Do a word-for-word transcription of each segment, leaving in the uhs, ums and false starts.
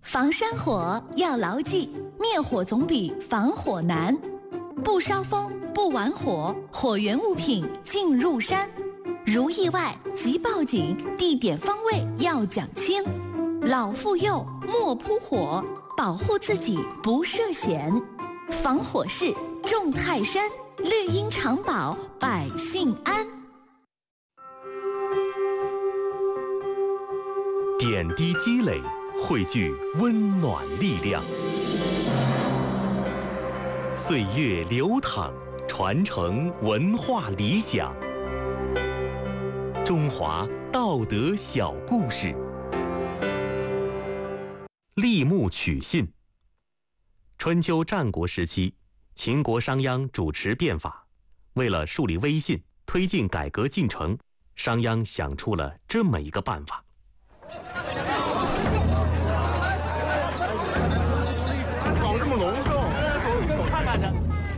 防山火要牢记，灭火总比防火难。不烧风，不玩火，火源物品进入山。如意外即报警，地点方位要讲清。老妇幼莫扑火，保护自己不涉险。防火势重泰山，绿荫常保百姓安。 点滴积累，汇聚温暖力量。岁月流淌，传承文化理想。中华道德小故事。立木取信。春秋战国时期，秦国商鞅主持变法，为了树立威信，推进改革进程，商鞅想出了这么一个办法。 搞这么隆重，看看他。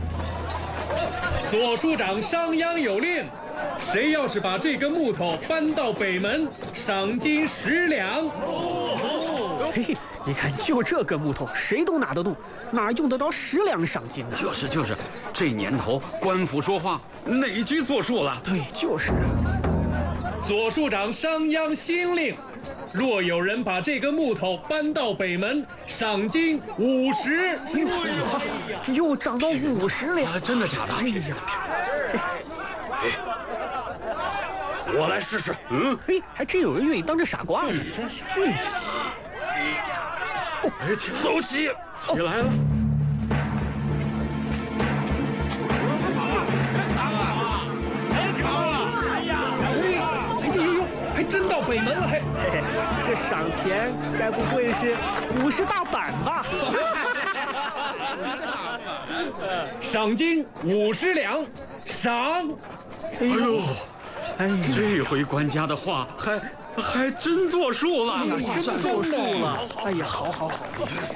左庶长商鞅有令，谁要是把这根木头搬到北门，赏金十两。 嘿，你看，就这根木头，谁都拿得动，哪用得着十两赏金呢？ 就是就是，这年头官府说话哪句作数了？ 对，就是啊。 左庶长商鞅新令，若有人把这根木头搬到北门，赏金五十。 又涨到五十两、 啊！真的假的？ 哎呀， 哎，我来试试。嗯， 嘿，还真有人愿意当这傻瓜呢。 真是。 哦，哎，走起，起来了。 真到北门了，还嘿嘿，这赏钱该不会是五十大板吧？ 赏金五十两，赏。 哎呦， 哎呀， 这回官家的话还还真作数了， 哎、真作数了。哎呀，好好好。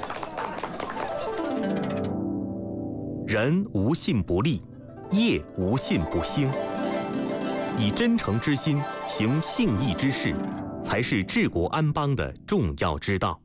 人无信不立，业无信不兴。以真诚之心行信义之事，才是治国安邦的重要之道。